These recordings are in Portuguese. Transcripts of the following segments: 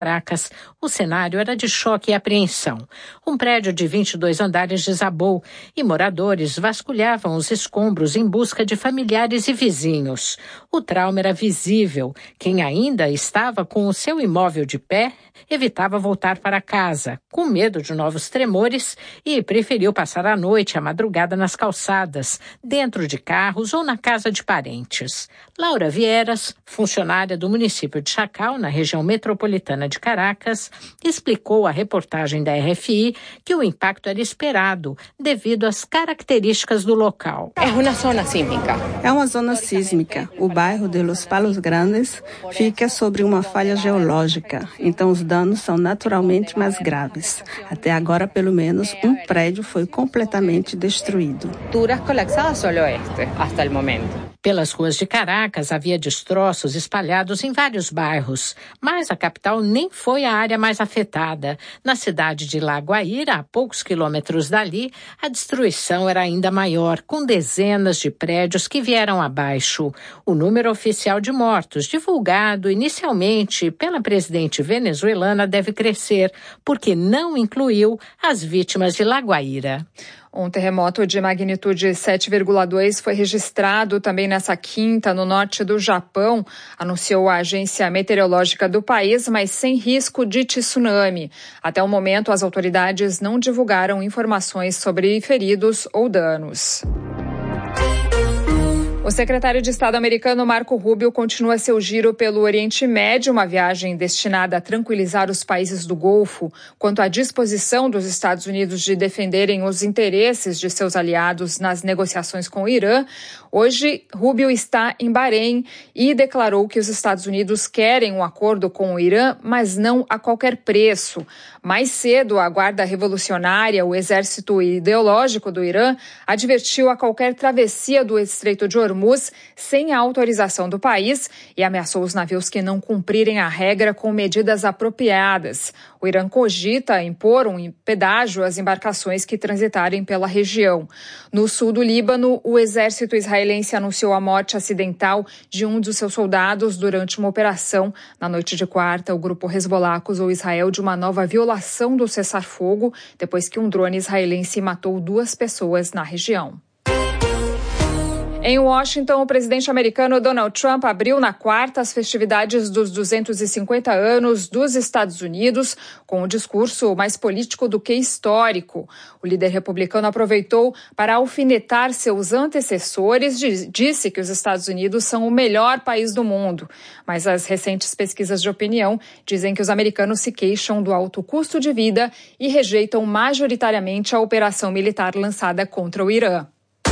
Caracas, o cenário era de choque e apreensão. Um prédio de 22 andares desabou e moradores vasculhavam os escombros em busca de familiares e vizinhos. O trauma era visível. Quem ainda estava com o seu imóvel de pé evitava voltar para casa, com medo de novos tremores, e preferiu passar a noite e a madrugada nas calçadas, dentro de carros ou na casa de parentes. Laura Vieras, funcionária do município de Chacal, na região metropolitana de Caracas, explicou à reportagem da RFI que o impacto era esperado devido às características do local. É uma zona sísmica. É uma zona sísmica. O bairro de Los Palos Grandes fica sobre uma falha geológica, então os danos são naturalmente mais graves. Até agora, pelo menos, um prédio foi completamente destruído. Estruturas colapsadas só este, até o momento. Pelas ruas de Caracas havia destroços espalhados em vários bairros, mas a capital nem foi a área mais afetada. Na cidade de La Guaira, a poucos quilômetros dali, a destruição era ainda maior, com dezenas de prédios que vieram abaixo. O número oficial de mortos, divulgado inicialmente pela presidente venezuelana, deve crescer, porque não incluiu as vítimas de La Guaira. Um terremoto de magnitude 7,2 foi registrado também nessa quinta no norte do Japão, anunciou a agência meteorológica do país, mas sem risco de tsunami. Até o momento, as autoridades não divulgaram informações sobre feridos ou danos. O secretário de Estado americano Marco Rubio continua seu giro pelo Oriente Médio, uma viagem destinada a tranquilizar os países do Golfo quanto à disposição dos Estados Unidos de defenderem os interesses de seus aliados nas negociações com o Irã. Hoje, Rubio está em Bahrein e declarou que os Estados Unidos querem um acordo com o Irã, mas não a qualquer preço. Mais cedo, a Guarda Revolucionária, o exército ideológico do Irã, advertiu a qualquer travessia do Estreito de Hormuz sem a autorização do país e ameaçou os navios que não cumprirem a regra com medidas apropriadas. O Irã cogita impor um pedágio às embarcações que transitarem pela região. No sul do Líbano, o exército israelense anunciou a morte acidental de um dos seus soldados durante uma operação. Na noite de quarta, o grupo Hezbollah acusou Israel de uma nova violação do cessar-fogo, depois que um drone israelense matou 2 pessoas na região. Em Washington, o presidente americano Donald Trump abriu na quarta as festividades dos 250 anos dos Estados Unidos com um discurso mais político do que histórico. O líder republicano aproveitou para alfinetar seus antecessores, disse que os Estados Unidos são o melhor país do mundo. Mas as recentes pesquisas de opinião dizem que os americanos se queixam do alto custo de vida e rejeitam majoritariamente a operação militar lançada contra o Irã.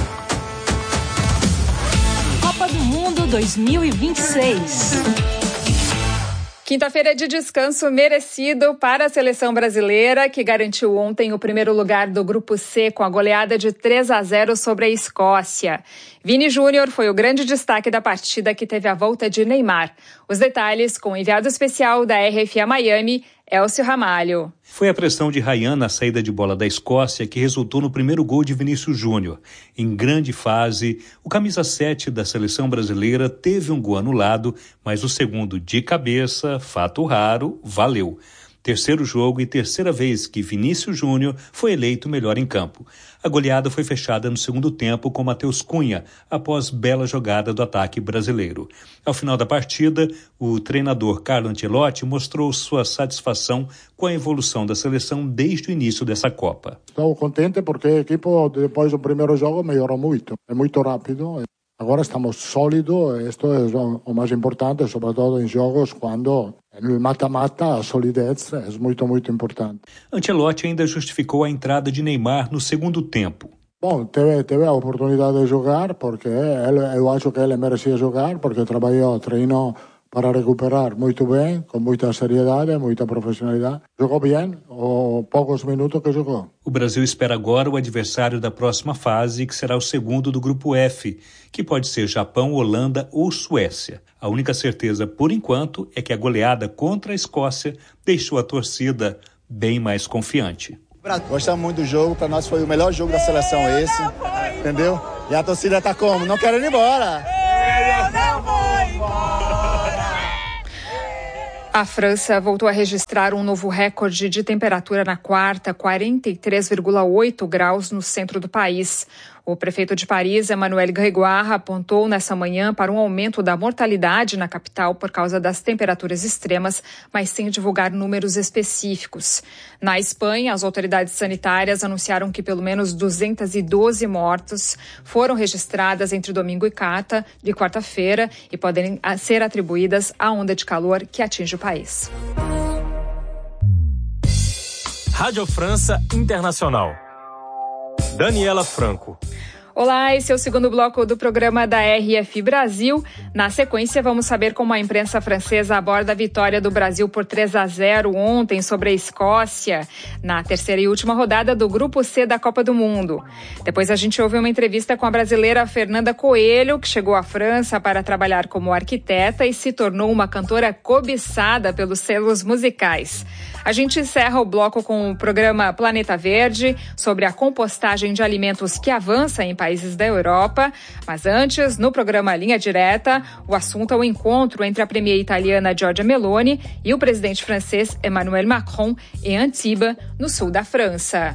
Copa do Mundo 2026. Quinta-feira de descanso merecido para a seleção brasileira, que garantiu ontem o primeiro lugar do Grupo C com a goleada de 3-0 sobre a Escócia. Vini Júnior foi o grande destaque da partida, que teve a volta de Neymar. Os detalhes com o enviado especial da RFI a Miami, Elcio Ramalho. Foi a pressão de Ryan na saída de bola da Escócia que resultou no primeiro gol de Vinícius Júnior. Em grande fase, o camisa 7 da seleção brasileira teve um gol anulado, mas o segundo de cabeça, fato raro, valeu. Terceiro jogo e terceira vez que Vinícius Júnior foi eleito melhor em campo. A goleada foi fechada no segundo tempo com Matheus Cunha, após bela jogada do ataque brasileiro. Ao final da partida, o treinador Carlo Ancelotti mostrou sua satisfação com a evolução da seleção desde o início dessa Copa. Estou contente porque a equipe, depois do primeiro jogo, melhorou muito. É muito rápido. Agora estamos sólidos, isto é o mais importante, sobretudo em jogos quando no mata-mata a solidez é muito, muito importante. Ancelotti ainda justificou a entrada de Neymar no segundo tempo. Bom, teve a oportunidade de jogar, porque eu acho que ele merecia jogar, porque treinou para recuperar muito bem, com muita seriedade, muita profissionalidade. Jogou bem, os poucos minutos que jogou. O Brasil espera agora o adversário da próxima fase, que será o segundo do Grupo F, que pode ser Japão, Holanda ou Suécia. A única certeza, por enquanto, é que a goleada contra a Escócia deixou a torcida bem mais confiante. Gostamos muito do jogo, para nós foi o melhor jogo da seleção esse, entendeu? E a torcida tá como? Não querendo ir embora. A A França voltou a registrar um novo recorde de temperatura na quarta, 43,8 graus no centro do país. O prefeito de Paris, Emmanuel Grégoire, apontou nessa manhã para um aumento da mortalidade na capital por causa das temperaturas extremas, mas sem divulgar números específicos. Na Espanha, as autoridades sanitárias anunciaram que pelo menos 212 mortos foram registradas entre domingo e quarta-feira e podem ser atribuídas à onda de calor que atinge o país. Rádio França Internacional. Daniela Franco. Olá, esse é o segundo bloco do programa da RFI Brasil. Na sequência, vamos saber como a imprensa francesa aborda a vitória do Brasil por 3-0 ontem sobre a Escócia, na terceira e última rodada do Grupo C da Copa do Mundo. Depois a gente ouve uma entrevista com a brasileira Fernanda Coelho, que chegou à França para trabalhar como arquiteta e se tornou uma cantora cobiçada pelos selos musicais. A gente encerra o bloco com o programa Planeta Verde, sobre a compostagem de alimentos que avança em países da Europa. Mas antes, no programa Linha Direta, o assunto é o encontro entre a premier italiana Giorgia Meloni e o presidente francês Emmanuel Macron em Antibes, no sul da França.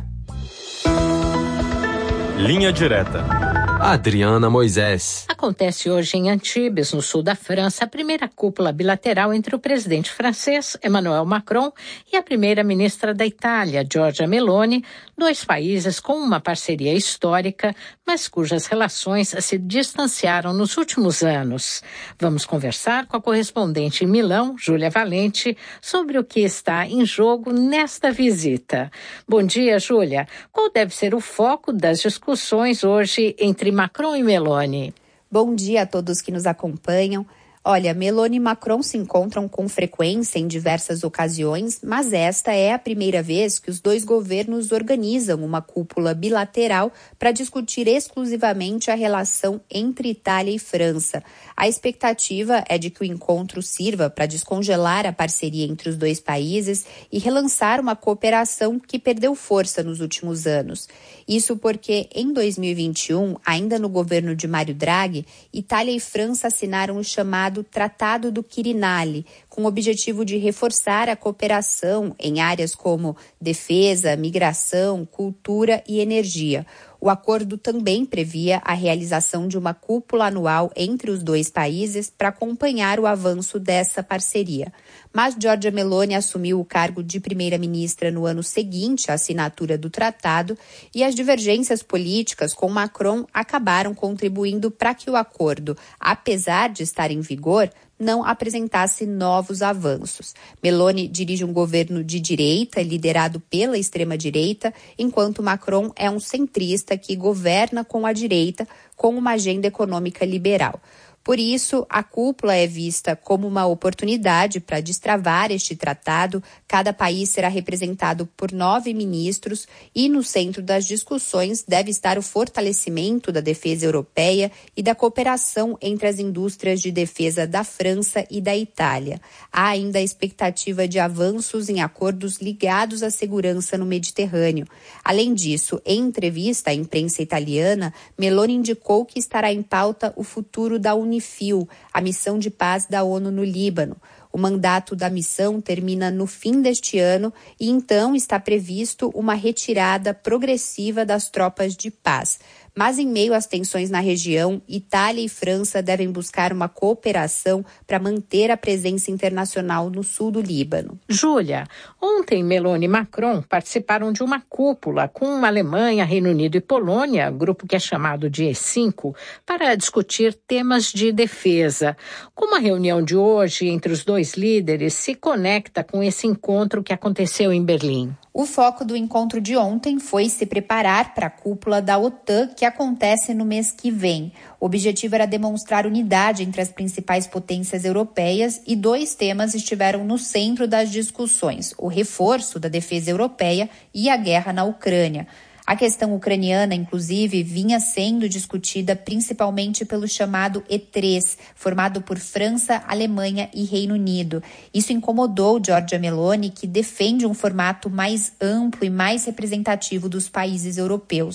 Linha Direta. Adriana Moisés. Acontece hoje em Antibes, no sul da França, a primeira cúpula bilateral entre o presidente francês, Emmanuel Macron, e a primeira-ministra da Itália, Giorgia Meloni, dois países com uma parceria histórica, mas cujas relações se distanciaram nos últimos anos. Vamos conversar com a correspondente em Milão, Júlia Valente, sobre o que está em jogo nesta visita. Bom dia, Júlia. Qual deve ser o foco das discussões hoje entre Macron e Meloni? Bom dia a todos que nos acompanham. Olha, Meloni e Macron se encontram com frequência em diversas ocasiões, mas esta é a primeira vez que os dois governos organizam uma cúpula bilateral para discutir exclusivamente a relação entre Itália e França. A expectativa é de que o encontro sirva para descongelar a parceria entre os dois países e relançar uma cooperação que perdeu força nos últimos anos. Isso porque, em 2021, ainda no governo de Mário Draghi, Itália e França assinaram o chamado Tratado do Quirinale, com o objetivo de reforçar a cooperação em áreas como defesa, migração, cultura e energia. O acordo também previa a realização de uma cúpula anual entre os dois países para acompanhar o avanço dessa parceria. Mas Giorgia Meloni assumiu o cargo de primeira-ministra no ano seguinte à assinatura do tratado e as divergências políticas com Macron acabaram contribuindo para que o acordo, apesar de estar em vigor, não apresentasse novos avanços. Meloni dirige um governo de direita, liderado pela extrema-direita, enquanto Macron é um centrista que governa com a direita, com uma agenda econômica liberal. Por isso, a cúpula é vista como uma oportunidade para destravar este tratado. Cada país será representado por 9 ministros e no centro das discussões deve estar o fortalecimento da defesa europeia e da cooperação entre as indústrias de defesa da França e da Itália. Há ainda a expectativa de avanços em acordos ligados à segurança no Mediterrâneo. Além disso, em entrevista à imprensa italiana, Meloni indicou que estará em pauta o futuro da UNIFIL, a missão de paz da ONU no Líbano. O mandato da missão termina no fim deste ano e então está previsto uma retirada progressiva das tropas de paz. Mas em meio às tensões na região, Itália e França devem buscar uma cooperação para manter a presença internacional no sul do Líbano. Júlia, ontem Meloni e Macron participaram de uma cúpula com Alemanha, Reino Unido e Polônia, grupo que é chamado de E5, para discutir temas de defesa. Como a reunião de hoje entre os dois líderes se conecta com esse encontro que aconteceu em Berlim? O foco do encontro de ontem foi se preparar para a cúpula da OTAN, que acontece no mês que vem. O objetivo era demonstrar unidade entre as principais potências europeias e dois temas estiveram no centro das discussões: o reforço da defesa europeia e a guerra na Ucrânia. A questão ucraniana, inclusive, vinha sendo discutida principalmente pelo chamado E3, formado por França, Alemanha e Reino Unido. Isso incomodou Giorgia Meloni, que defende um formato mais amplo e mais representativo dos países europeus.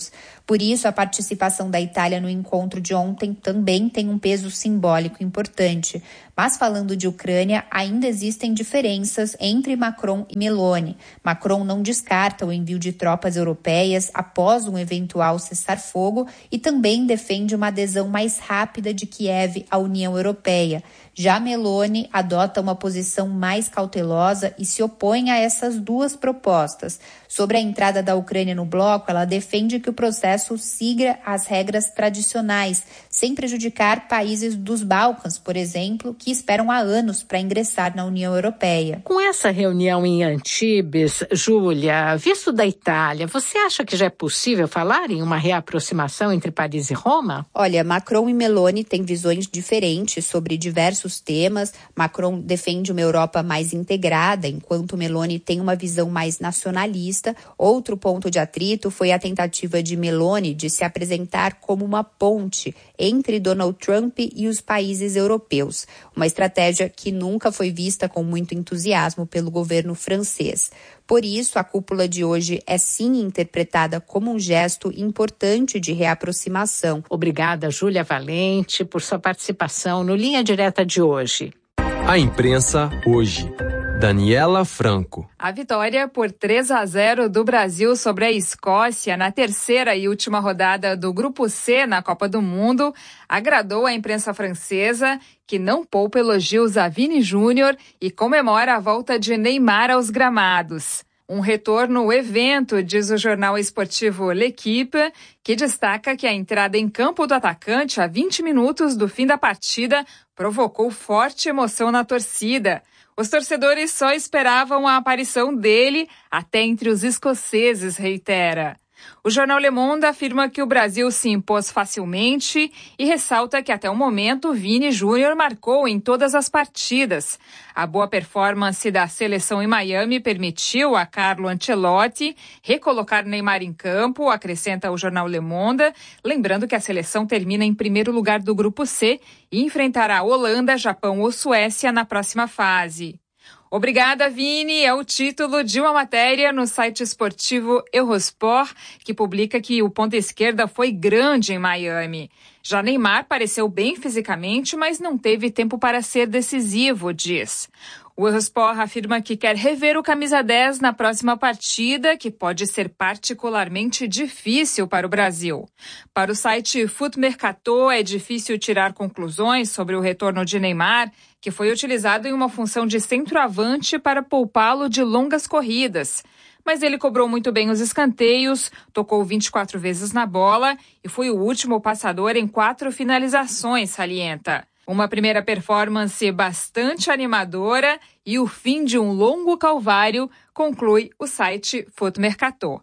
Por isso, a participação da Itália no encontro de ontem também tem um peso simbólico importante. Mas falando de Ucrânia, ainda existem diferenças entre Macron e Meloni. Macron não descarta o envio de tropas europeias após um eventual cessar-fogo e também defende uma adesão mais rápida de Kiev à União Europeia. Já Meloni adota uma posição mais cautelosa e se opõe a essas duas propostas. Sobre a entrada da Ucrânia no bloco, ela defende que o processo siga as regras tradicionais, sem prejudicar países dos Balcãs, por exemplo, que esperam há anos para ingressar na União Europeia. Com essa reunião em Antibes, Júlia, visto da Itália, você acha que já é possível falar em uma reaproximação entre Paris e Roma? Olha, Macron e Meloni têm visões diferentes sobre diversos temas. Macron defende uma Europa mais integrada, enquanto Meloni tem uma visão mais nacionalista. Outro ponto de atrito foi a tentativa de Meloni de se apresentar como uma ponte entre Donald Trump e os países europeus. Uma estratégia que nunca foi vista com muito entusiasmo pelo governo francês. Por isso, a cúpula de hoje é sim interpretada como um gesto importante de reaproximação. Obrigada, Júlia Valente, por sua participação no Linha Direta de hoje. A imprensa hoje. Daniela Franco. A vitória por 3-0 do Brasil sobre a Escócia na terceira e última rodada do Grupo C na Copa do Mundo agradou a imprensa francesa, que não poupa elogios a Vini Júnior e comemora a volta de Neymar aos gramados. Um retorno evento, diz o jornal esportivo L'Équipe, que destaca que a entrada em campo do atacante a 20 minutos do fim da partida provocou forte emoção na torcida. Os torcedores só esperavam a aparição dele, até entre os escoceses, reitera. O jornal Le Monde afirma que o Brasil se impôs facilmente e ressalta que até o momento Vini Júnior marcou em todas as partidas. A boa performance da seleção em Miami permitiu a Carlo Ancelotti recolocar Neymar em campo, acrescenta o jornal Le Monde, lembrando que a seleção termina em primeiro lugar do Grupo C e enfrentará Holanda, Japão ou Suécia na próxima fase. Obrigada, Vini, é o título de uma matéria no site esportivo Eurosport, que publica que o ponta esquerda foi grande em Miami. Já Neymar pareceu bem fisicamente, mas não teve tempo para ser decisivo, diz. O Eurosport afirma que quer rever o camisa 10 na próxima partida, que pode ser particularmente difícil para o Brasil. Para o site Foot Mercato, é difícil tirar conclusões sobre o retorno de Neymar, que foi utilizado em uma função de centroavante para poupá-lo de longas corridas. Mas ele cobrou muito bem os escanteios, tocou 24 vezes na bola e foi o último passador em 4 finalizações, salienta. Uma primeira performance bastante animadora e o fim de um longo calvário, conclui o site Foot Mercato.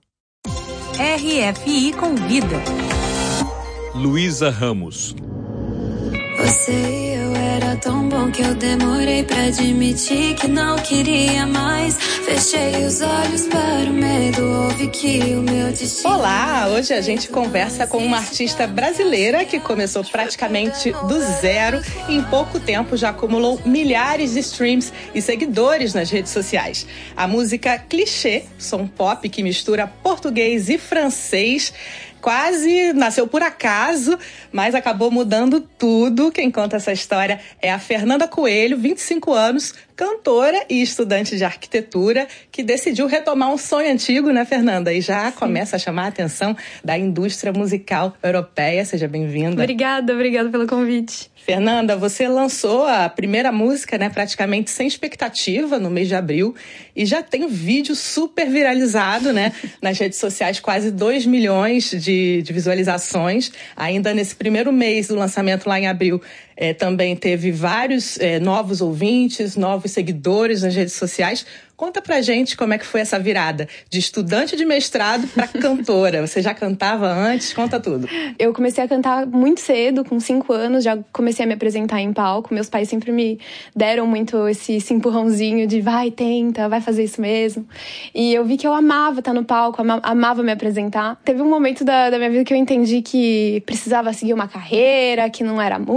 RFI Convida. Luísa Ramos. Você e eu era tão bom que eu demorei pra admitir que não queria mais. Fechei os olhos para o medo, ouvi que o meu destino... Olá, hoje a gente conversa com uma artista brasileira que começou praticamente do zero e em pouco tempo já acumulou milhares de streams e seguidores nas redes sociais. A música Clichê, som pop que mistura português e francês, quase nasceu por acaso, mas acabou mudando tudo. Quem conta essa história é a Fernanda Coelho, 25 anos, cantora e estudante de arquitetura, que decidiu retomar um sonho antigo, né, Fernanda? E já começa a chamar a atenção da indústria musical europeia. Seja bem-vinda. Obrigada pelo convite. Fernanda, você lançou a primeira música, né, praticamente sem expectativa, no mês de abril, e já tem um vídeo super viralizado, né, nas redes sociais, quase 2 milhões de visualizações. Ainda nesse primeiro mês do lançamento, lá em abril, também teve vários novos ouvintes, novos seguidores nas redes sociais. Conta pra gente como é que foi essa virada de estudante de mestrado para cantora. Você já cantava antes? Conta tudo. Eu comecei a cantar muito cedo, com 5 anos, já comecei a me apresentar em palco. Meus pais sempre me deram muito esse empurrãozinho de vai, tenta, vai fazer isso mesmo. E eu vi que eu amava estar no palco, amava me apresentar. Teve um momento da minha vida que eu entendi que precisava seguir uma carreira, que não era música,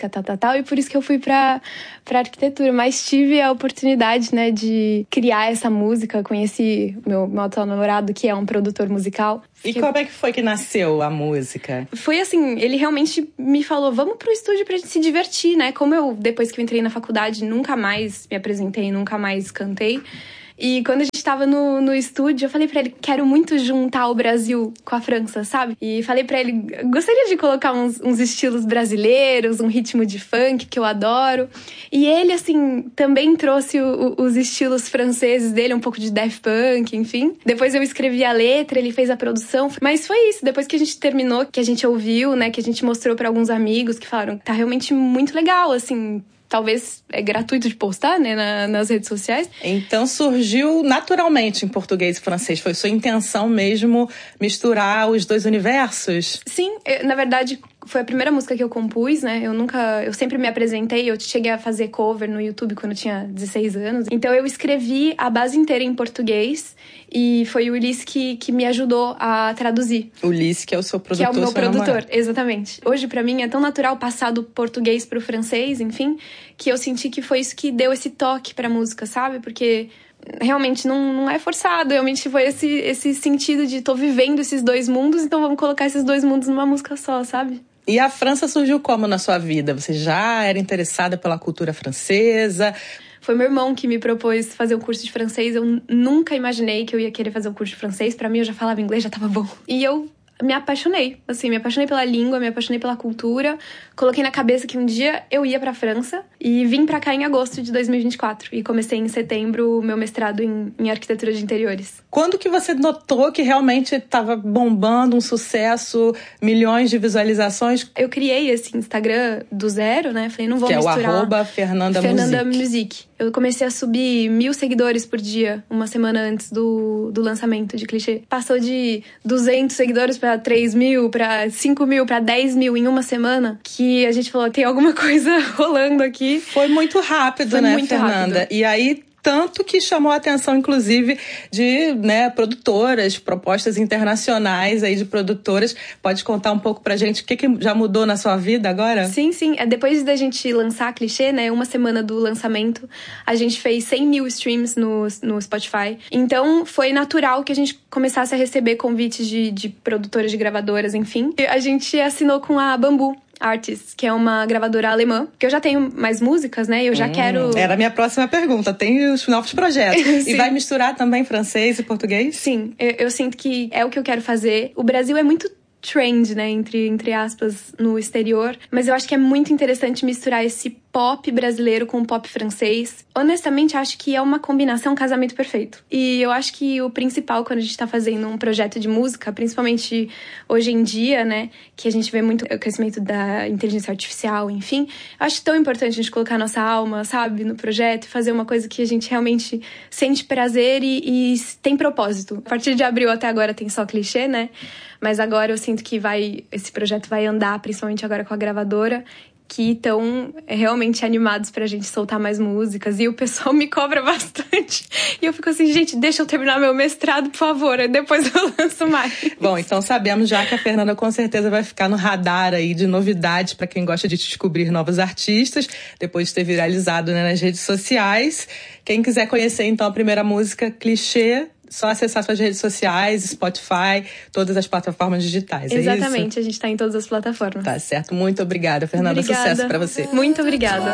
música, tal, e por isso que eu fui pra arquitetura. Mas tive a oportunidade, né, de criar essa música. Conheci meu atual namorado, que é um produtor musical. E como é que foi que nasceu a música? Foi assim, ele realmente me falou, vamos pro estúdio pra gente se divertir, né? Como eu, depois que eu entrei na faculdade, nunca mais me apresentei, nunca mais cantei. E quando a gente tava no estúdio, eu falei pra ele, quero muito juntar o Brasil com a França, sabe? E falei pra ele, gostaria de colocar uns estilos brasileiros, um ritmo de funk que eu adoro. E ele, assim, também trouxe os estilos franceses dele, um pouco de Daft Punk, enfim. Depois eu escrevi a letra, ele fez a produção. Mas foi isso, depois que a gente terminou, que a gente ouviu, né, que a gente mostrou pra alguns amigos que falaram, tá realmente muito legal, assim. Talvez é gratuito de postar, né, nas redes sociais. Então surgiu naturalmente em português e francês. Foi sua intenção mesmo misturar os dois universos? Sim, na verdade foi a primeira música que eu compus, né? Eu sempre me apresentei, eu cheguei a fazer cover no YouTube quando eu tinha 16 anos. Então eu escrevi a base inteira em português e foi o Ulisses que me ajudou a traduzir. O Ulisses, que é o seu produtor. Que é o meu produtor, exatamente. Hoje, pra mim, é tão natural passar do português pro francês, enfim, que eu senti que foi isso que deu esse toque pra música, sabe? Porque realmente não é forçado, realmente foi esse sentido de tô vivendo esses dois mundos, então vamos colocar esses dois mundos numa música só, sabe? E a França surgiu como na sua vida? Você já era interessada pela cultura francesa? Foi meu irmão que me propôs fazer um curso de francês. Eu nunca imaginei que eu ia querer fazer um curso de francês. Pra mim, eu já falava inglês, já tava bom. E eu me apaixonei, assim, me apaixonei pela língua, me apaixonei pela cultura. Coloquei na cabeça que um dia eu ia pra França e vim pra cá em agosto de 2024. E comecei em setembro o meu mestrado em arquitetura de interiores. Quando que você notou que realmente estava bombando, um sucesso, milhões de visualizações? Eu criei esse Instagram do zero, né? Falei, não vou misturar. Que é o @Fernanda Music. Eu comecei a subir 1000 seguidores por dia, uma semana antes do lançamento de Clichê. Passou de 200 seguidores pra 3.000, pra 5.000, pra 10.000 em uma semana, que a gente falou, tem alguma coisa rolando aqui. Foi muito rápido, Foi né, muito Fernanda? Rápido. E aí, tanto que chamou a atenção, inclusive, de, né, produtoras, propostas internacionais aí de produtoras. Pode contar um pouco pra gente o que já mudou na sua vida agora? Sim. Depois da gente lançar Clichê, né, uma semana do lançamento, a gente fez 100.000 streams no Spotify. Então, foi natural que a gente começasse a receber convites de produtoras, de gravadoras, enfim. E a gente assinou com a Bamboo Artists, que é uma gravadora alemã, que eu já tenho mais músicas, né? Eu já quero... Era a minha próxima pergunta. Tem os novos projetos. E vai misturar também francês e português? Sim, eu sinto que é o que eu quero fazer. O Brasil é muito trend, né? Entre aspas, no exterior. Mas eu acho que é muito interessante misturar esse pop brasileiro com o pop francês. Honestamente, acho que é uma combinação, um casamento perfeito. E eu acho que o principal quando a gente tá fazendo um projeto de música, principalmente hoje em dia, né, que a gente vê muito o crescimento da inteligência artificial, enfim, eu acho tão importante a gente colocar a nossa alma, sabe, no projeto e fazer uma coisa que a gente realmente sente prazer e tem propósito. A partir de abril até agora tem só Clichê, né? Mas agora eu sinto que esse projeto vai andar, principalmente agora com a gravadora, que estão realmente animados pra gente soltar mais músicas. E o pessoal me cobra bastante. E eu fico assim, gente, deixa eu terminar meu mestrado, por favor. Aí depois eu lanço mais. Bom, então sabemos já que a Fernanda com certeza vai ficar no radar aí de novidades pra quem gosta de descobrir novos artistas, depois de ter viralizado, né, nas redes sociais. Quem quiser conhecer, então, a primeira música, Clichê, só acessar suas redes sociais, Spotify, todas as plataformas digitais, Exatamente, é isso? A gente tá em todas as plataformas. Tá certo, muito obrigada, Fernanda. Obrigada. Sucesso pra você. Muito obrigada.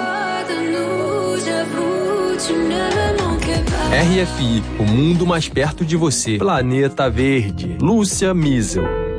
RFI, o mundo mais perto de você. Planeta Verde. Lúcia Miesel.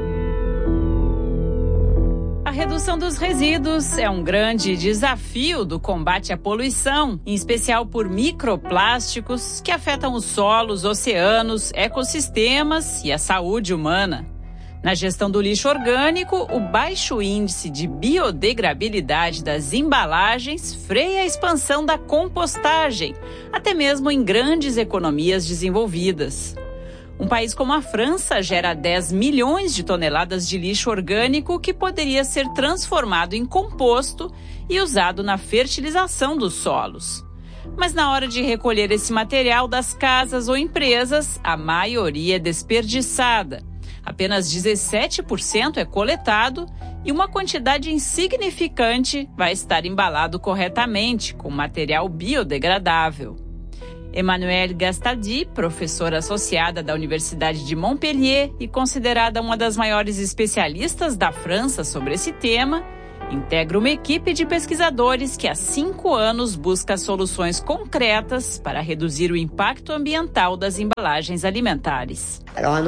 A redução dos resíduos é um grande desafio do combate à poluição, em especial por microplásticos que afetam os solos, oceanos, ecossistemas e a saúde humana. Na gestão do lixo orgânico, o baixo índice de biodegradabilidade das embalagens freia a expansão da compostagem, até mesmo em grandes economias desenvolvidas. Um país como a França gera 10 milhões de toneladas de lixo orgânico que poderia ser transformado em composto e usado na fertilização dos solos. Mas na hora de recolher esse material das casas ou empresas, a maioria é desperdiçada. Apenas 17% é coletado e uma quantidade insignificante vai estar embalado corretamente, com material biodegradável. Emmanuelle Gastaldi, professora associada da Universidade de Montpellier e considerada uma das maiores especialistas da França sobre esse tema, integra uma equipe de pesquisadores que há 5 anos busca soluções concretas para reduzir o impacto ambiental das embalagens alimentares.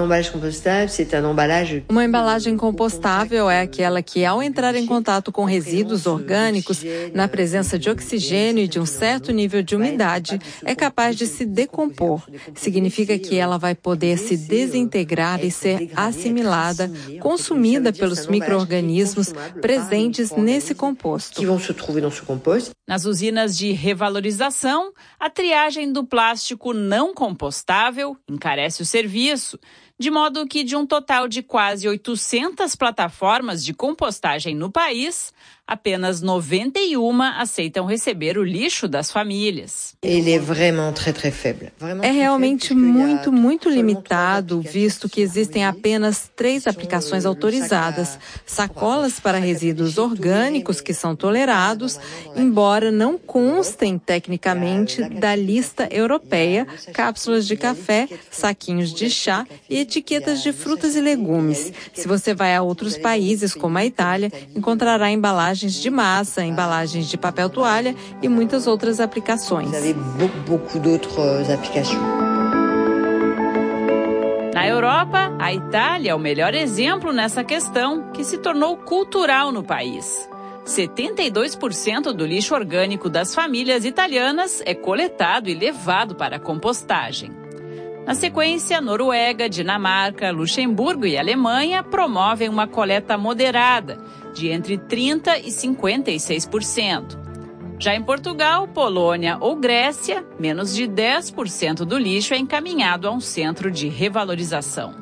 Uma embalagem compostável é aquela que, ao entrar em contato com resíduos orgânicos, na presença de oxigênio e de um certo nível de umidade, é capaz de se decompor. Significa que ela vai poder se desintegrar e ser assimilada, consumida pelos micro-organismos presentes nesse composto. Nas usinas de revalorização, a triagem do plástico não compostável encarece o serviço, de modo que de um total de quase 800 plataformas de compostagem no país, apenas 91 aceitam receber o lixo das famílias. É realmente muito limitado, visto que existem apenas 3 aplicações autorizadas. Sacolas para resíduos orgânicos que são tolerados, embora não constem tecnicamente da lista europeia, cápsulas de café, saquinhos de chá e etiquetas de frutas e legumes. Se você vai a outros países, como a Itália, encontrará embalagens de massa, embalagens de papel toalha e muitas outras aplicações. Na Europa, a Itália é o melhor exemplo nessa questão, que se tornou cultural no país. 72% do lixo orgânico das famílias italianas é coletado e levado para a compostagem. Na sequência, Noruega, Dinamarca, Luxemburgo e Alemanha promovem uma coleta moderada, de entre 30% e 56%. Já em Portugal, Polônia ou Grécia, menos de 10% do lixo é encaminhado a um centro de revalorização.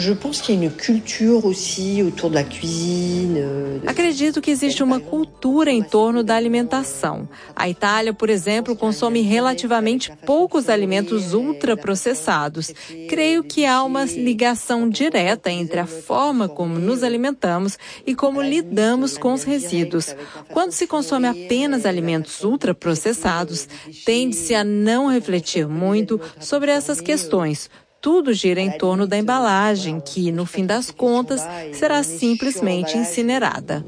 Acredito que existe uma cultura em torno da alimentação. A Itália, por exemplo, consome relativamente poucos alimentos ultraprocessados. Creio que há uma ligação direta entre a forma como nos alimentamos e como lidamos com os resíduos. Quando se consome apenas alimentos ultraprocessados, tende-se a não refletir muito sobre essas questões. Tudo gira em torno da embalagem, que, no fim das contas, será simplesmente incinerada.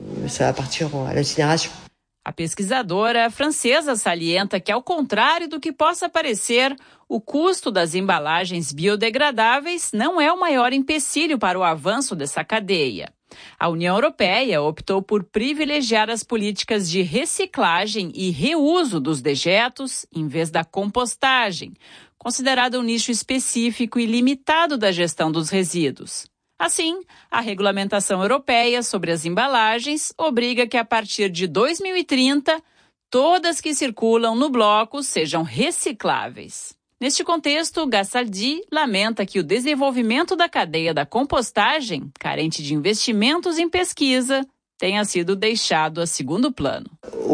A pesquisadora francesa salienta que, ao contrário do que possa parecer, o custo das embalagens biodegradáveis não é o maior empecilho para o avanço dessa cadeia. A União Europeia optou por privilegiar as políticas de reciclagem e reuso dos dejetos em vez da compostagem, considerado um nicho específico e limitado da gestão dos resíduos. Assim, a regulamentação europeia sobre as embalagens obriga que, a partir de 2030, todas que circulam no bloco sejam recicláveis. Neste contexto, Gastaldi lamenta que o desenvolvimento da cadeia da compostagem, carente de investimentos em pesquisa, tenha sido deixado a segundo plano.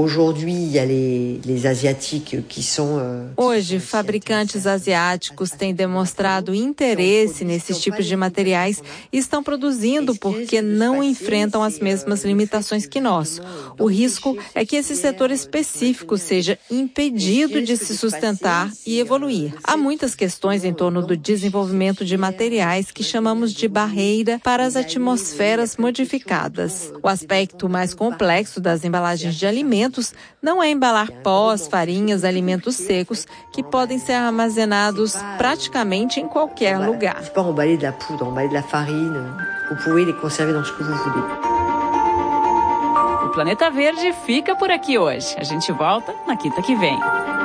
Hoje, fabricantes asiáticos têm demonstrado interesse nesses tipos de materiais e estão produzindo porque não enfrentam as mesmas limitações que nós. O risco é que esse setor específico seja impedido de se sustentar e evoluir. Há muitas questões em torno do desenvolvimento de materiais que chamamos de barreira para as atmosferas modificadas. O aspecto mais complexo das embalagens de alimentos não é embalar pós, farinhas, alimentos secos que podem ser armazenados praticamente em qualquer lugar. O Planeta Verde fica por aqui hoje. A gente volta na quinta que vem.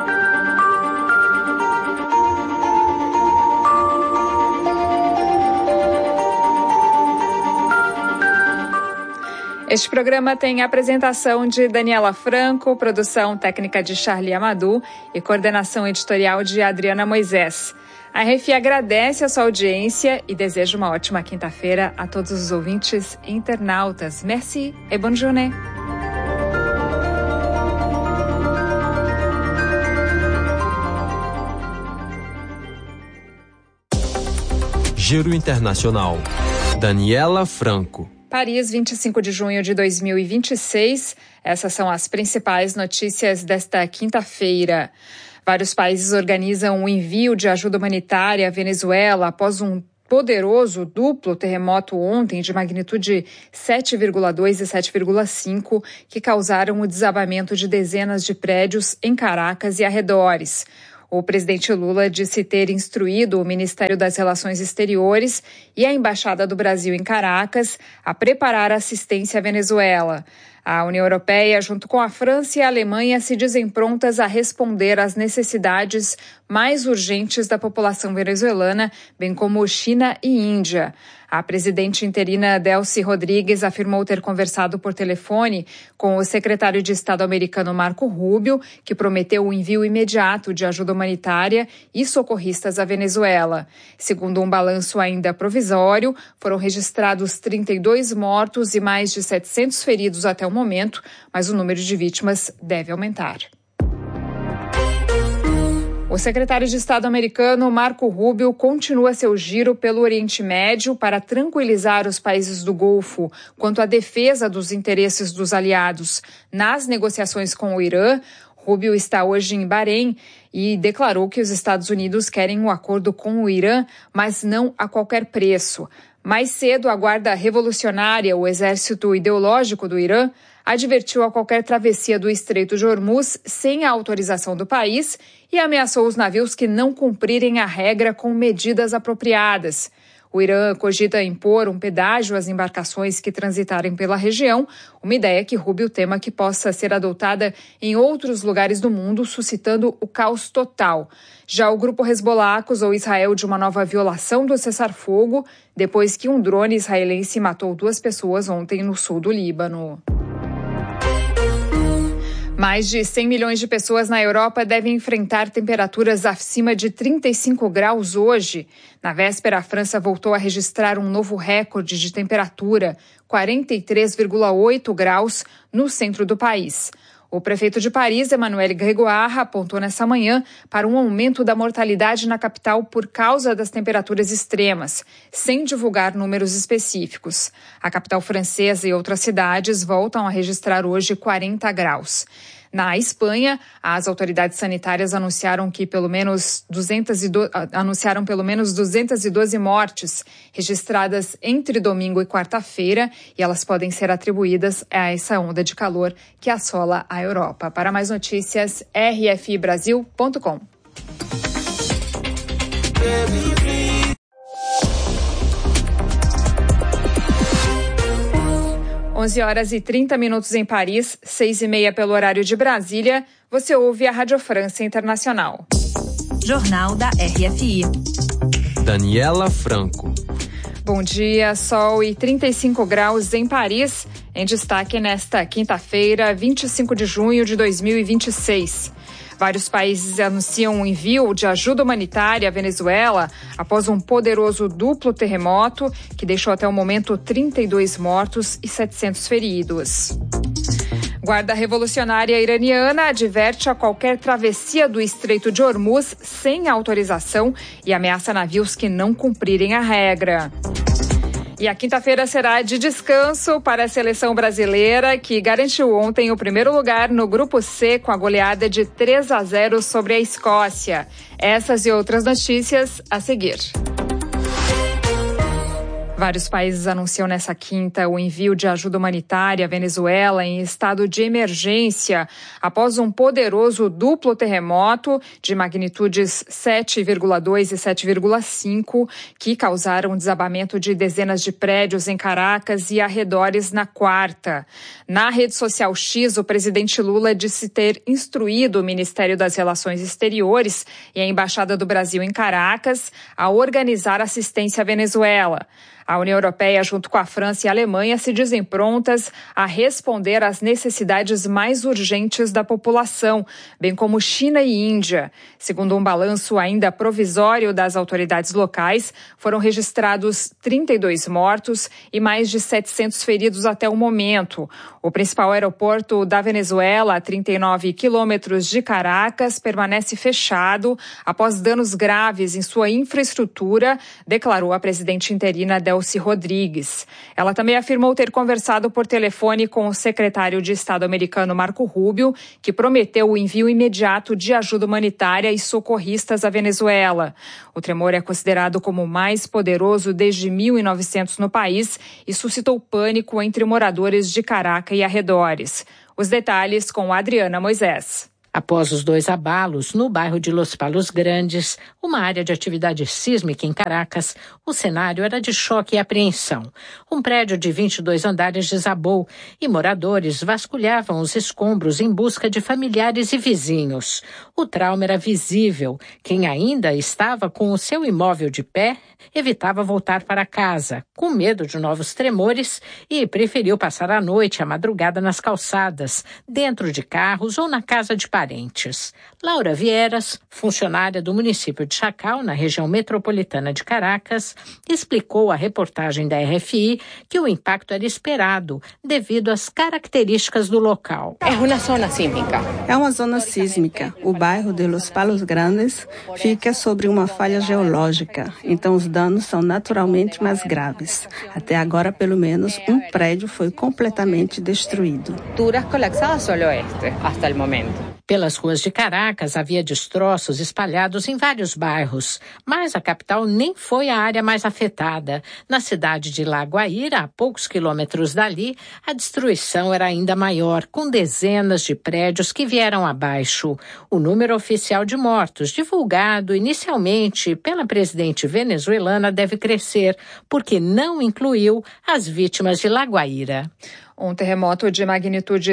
Este programa tem a apresentação de Daniela Franco, produção técnica de Charlie Amadou e coordenação editorial de Adriana Moisés. A RFI agradece a sua audiência e deseja uma ótima quinta-feira a todos os ouvintes internautas. Merci et bonne journée. Giro Internacional. Daniela Franco. Paris, 25 de junho de 2026. Essas são as principais notícias desta quinta-feira. Vários países organizam o envio de ajuda humanitária à Venezuela após um poderoso duplo terremoto ontem de magnitude 7,2 e 7,5 que causaram o desabamento de dezenas de prédios em Caracas e arredores. O presidente Lula disse ter instruído o Ministério das Relações Exteriores e a Embaixada do Brasil em Caracas a preparar assistência à Venezuela. A União Europeia, junto com a França e a Alemanha, se dizem prontas a responder às necessidades mais urgentes da população venezuelana, bem como China e Índia. A presidente interina Delcy Rodrigues afirmou ter conversado por telefone com o secretário de Estado americano Marco Rubio, que prometeu o envio imediato de ajuda humanitária e socorristas à Venezuela. Segundo um balanço ainda provisório, foram registrados 32 mortos e mais de 700 feridos até o momento, mas o número de vítimas deve aumentar. O secretário de Estado americano Marco Rubio continua seu giro pelo Oriente Médio para tranquilizar os países do Golfo quanto à defesa dos interesses dos aliados nas negociações com o Irã. Rubio está hoje em Bahrein e declarou que os Estados Unidos querem um acordo com o Irã, mas não a qualquer preço. Mais cedo, a Guarda Revolucionária, o exército ideológico do Irã, advertiu a qualquer travessia do Estreito de Hormuz sem a autorização do país e ameaçou os navios que não cumprirem a regra com medidas apropriadas. O Irã cogita impor um pedágio às embarcações que transitarem pela região, uma ideia que Rubio tema que possa ser adotada em outros lugares do mundo, suscitando o caos total. Já o grupo Hezbollah acusou Israel de uma nova violação do cessar-fogo, depois que um drone israelense matou 2 pessoas ontem no sul do Líbano. Mais de 100 milhões de pessoas na Europa devem enfrentar temperaturas acima de 35 graus hoje. Na véspera, a França voltou a registrar um novo recorde de temperatura, 43,8 graus no centro do país. O prefeito de Paris, Emmanuel Grégoire, apontou nessa manhã para um aumento da mortalidade na capital por causa das temperaturas extremas, sem divulgar números específicos. A capital francesa e outras cidades voltam a registrar hoje 40 graus. Na Espanha, as autoridades sanitárias anunciaram pelo menos 212 mortes registradas entre domingo e quarta-feira, e elas podem ser atribuídas a essa onda de calor que assola a Europa. Para mais notícias, rfibrasil.com. 11h30 em Paris, 6h30 pelo horário de Brasília. Você ouve a Rádio França Internacional. Jornal da RFI. Daniela Franco. Bom dia, sol e 35 graus em Paris. Em destaque nesta quinta-feira, 25 de junho de 2026. Vários países anunciam o envio de ajuda humanitária à Venezuela após um poderoso duplo terremoto que deixou até o momento 32 mortos e 700 feridos. Guarda Revolucionária Iraniana adverte a qualquer travessia do Estreito de Hormuz sem autorização e ameaça navios que não cumprirem a regra. E a quinta-feira será de descanso para a seleção brasileira, que garantiu ontem o primeiro lugar no Grupo C com a goleada de 3-0 sobre a Escócia. Essas e outras notícias a seguir. Vários países anunciam nessa quinta o envio de ajuda humanitária à Venezuela em estado de emergência após um poderoso duplo terremoto de magnitudes 7,2 e 7,5 que causaram desabamento de dezenas de prédios em Caracas e arredores na quarta. Na rede social X, o presidente Lula disse ter instruído o Ministério das Relações Exteriores e a Embaixada do Brasil em Caracas a organizar assistência à Venezuela. A União Europeia, junto com a França e a Alemanha, se dizem prontas a responder às necessidades mais urgentes da população, bem como China e Índia. Segundo um balanço ainda provisório das autoridades locais, foram registrados 32 mortos e mais de 700 feridos até o momento. O principal aeroporto da Venezuela, a 39 quilômetros de Caracas, permanece fechado após danos graves em sua infraestrutura, declarou a presidente interina Delcy Delcy Rodrigues. Ela também afirmou ter conversado por telefone com o secretário de Estado americano Marco Rubio, que prometeu o envio imediato de ajuda humanitária e socorristas à Venezuela. O tremor é considerado como o mais poderoso desde 1900 no país e suscitou pânico entre moradores de Caracas e arredores. Os detalhes com Adriana Moisés. Após os 2 abalos no bairro de Los Palos Grandes, uma área de atividade sísmica em Caracas, o cenário era de choque e apreensão. Um prédio de 22 andares desabou e moradores vasculhavam os escombros em busca de familiares e vizinhos. O trauma era visível. Quem ainda estava com o seu imóvel de pé evitava voltar para casa, com medo de novos tremores, e preferiu passar a noite e a madrugada nas calçadas, dentro de carros ou na casa de parentes. Laura Vieras, funcionária do município de Chacal, na região metropolitana de Caracas, explicou à reportagem da RFI que o impacto era esperado devido às características do local. É uma zona sísmica. É uma zona sísmica. O bairro de Los Palos Grandes fica sobre uma falha geológica, então os danos são naturalmente mais graves. Até agora, pelo menos, um prédio foi completamente destruído. Estruturas colapsadas ao oeste, até o momento. Pelas ruas de Caracas havia destroços espalhados em vários bairros, mas a capital nem foi a área mais afetada. Na cidade de La Guaira, a poucos quilômetros dali, a destruição era ainda maior, com dezenas de prédios que vieram abaixo. O número oficial de mortos, divulgado inicialmente pela presidente venezuelana, deve crescer, porque não incluiu as vítimas de La Guaira. Um terremoto de magnitude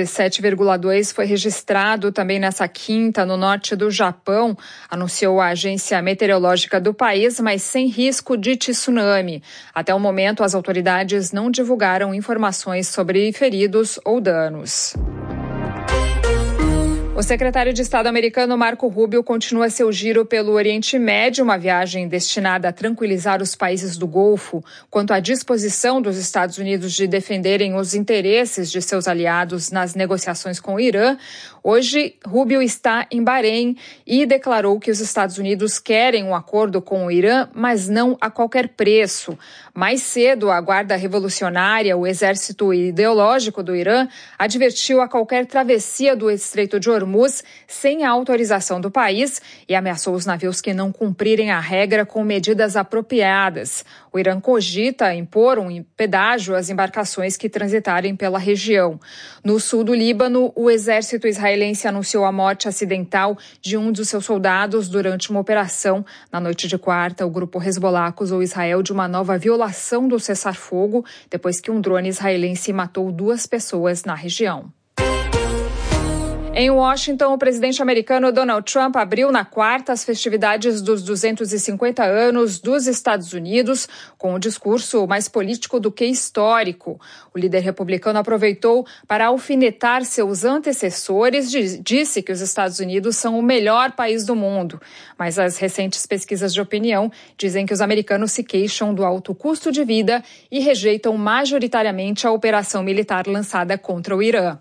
7,2 foi registrado também nessa quinta no norte do Japão, anunciou a agência meteorológica do país, mas sem risco de tsunami. Até o momento, as autoridades não divulgaram informações sobre feridos ou danos. O secretário de Estado americano Marco Rubio continua seu giro pelo Oriente Médio, uma viagem destinada a tranquilizar os países do Golfo quanto à disposição dos Estados Unidos de defenderem os interesses de seus aliados nas negociações com o Irã. Hoje, Rubio está em Bahrein e declarou que os Estados Unidos querem um acordo com o Irã, mas não a qualquer preço. Mais cedo, a Guarda Revolucionária, o exército ideológico do Irã, advertiu a qualquer travessia do Estreito de Hormuz sem a autorização do país e ameaçou os navios que não cumprirem a regra com medidas apropriadas. O Irã cogita impor um pedágio às embarcações que transitarem pela região. No sul do Líbano, o exército israelense anunciou a morte acidental de um dos seus soldados durante uma operação. Na noite de quarta, o grupo Hezbollah acusou Israel de uma nova violação do cessar-fogo, depois que um drone israelense matou 2 pessoas na região. Em Washington, o presidente americano Donald Trump abriu na quarta as festividades dos 250 anos dos Estados Unidos com um discurso mais político do que histórico. O líder republicano aproveitou para alfinetar seus antecessores e disse que os Estados Unidos são o melhor país do mundo. Mas as recentes pesquisas de opinião dizem que os americanos se queixam do alto custo de vida e rejeitam majoritariamente a operação militar lançada contra o Irã.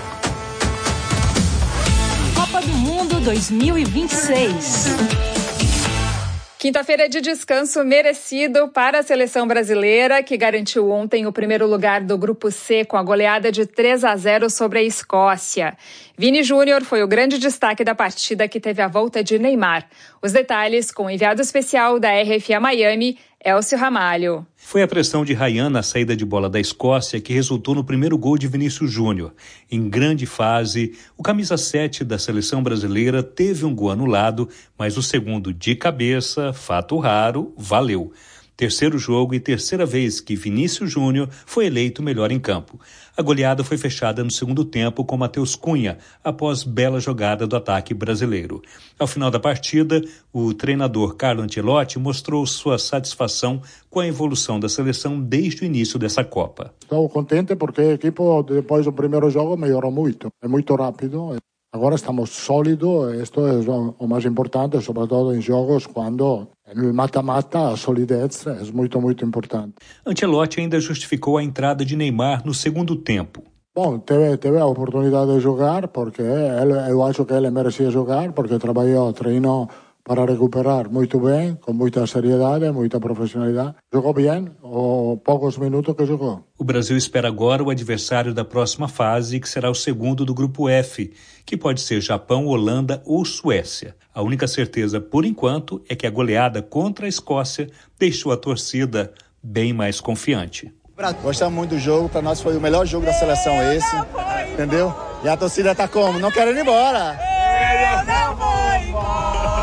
Copa do Mundo 2026. Quinta-feira de descanso merecido para a seleção brasileira, que garantiu ontem o primeiro lugar do Grupo C com a goleada de 3-0 sobre a Escócia. Vini Júnior foi o grande destaque da partida, que teve a volta de Neymar. Os detalhes com o enviado especial da RFI a Miami, Elcio Ramalho. Foi a pressão de Ryan na saída de bola da Escócia que resultou no primeiro gol de Vinícius Júnior. Em grande fase, o camisa 7 da seleção brasileira teve um gol anulado, mas o segundo de cabeça, fato raro, valeu. Terceiro jogo e terceira vez que Vinícius Júnior foi eleito melhor em campo. A goleada foi fechada no segundo tempo com Matheus Cunha, após bela jogada do ataque brasileiro. Ao final da partida, o treinador Carlo Ancelotti mostrou sua satisfação com a evolução da seleção desde o início dessa Copa. Estou contente porque a equipe, depois do primeiro jogo, melhorou muito. É muito rápido. Agora estamos sólidos, isto é o mais importante, sobretudo em jogos quando no mata-mata a solidez é muito, muito importante. Ancelotti ainda justificou a entrada de Neymar no segundo tempo. Bom, teve a oportunidade de jogar, porque eu acho que ele merecia jogar, porque treinou para recuperar muito bem, com muita seriedade, muita profissionalidade. Jogou bem, os poucos minutos que jogou. O Brasil espera agora o adversário da próxima fase, que será o segundo do grupo F, que pode ser Japão, Holanda ou Suécia. A única certeza, por enquanto, é que a goleada contra a Escócia deixou a torcida bem mais confiante. Gostamos muito do jogo, para nós foi o melhor jogo da seleção esse, entendeu? E a torcida tá como? Não querendo ir embora. Eu não vou embora.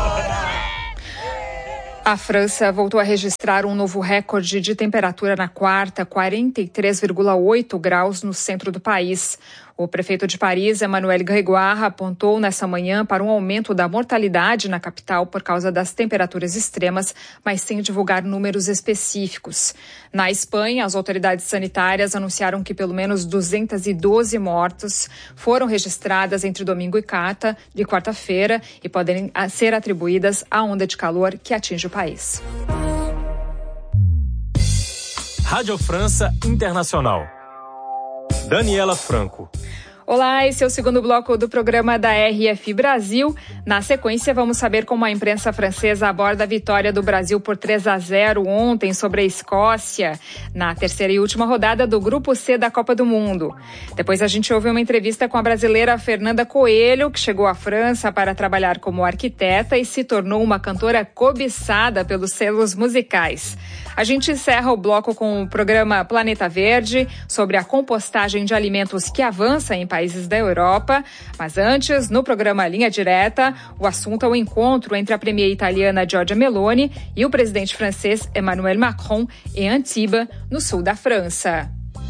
A França voltou a registrar um novo recorde de temperatura na quarta, 43,8 graus no centro do país. O prefeito de Paris, Emmanuel Grégoire, apontou nessa manhã para um aumento da mortalidade na capital por causa das temperaturas extremas, mas sem divulgar números específicos. Na Espanha, as autoridades sanitárias anunciaram que pelo menos 212 mortes foram registradas entre domingo e quarta-feira e podem ser atribuídas à onda de calor que atinge o país. Rádio França Internacional. Daniela Franco. Olá, esse é o segundo bloco do programa da RF Brasil. Na sequência, vamos saber como a imprensa francesa aborda a vitória do Brasil por 3-0 ontem sobre a Escócia, na terceira e última rodada do Grupo C da Copa do Mundo. Depois a gente ouve uma entrevista com a brasileira Fernanda Coelho, que chegou à França para trabalhar como arquiteta e se tornou uma cantora cobiçada pelos selos musicais. A gente encerra o bloco com o programa Planeta Verde, sobre a compostagem de alimentos que avança em países da Europa. Mas antes, no programa Linha Direta, o assunto é o encontro entre a premier italiana Giorgia Meloni e o presidente francês Emmanuel Macron em Antibes, no sul da França.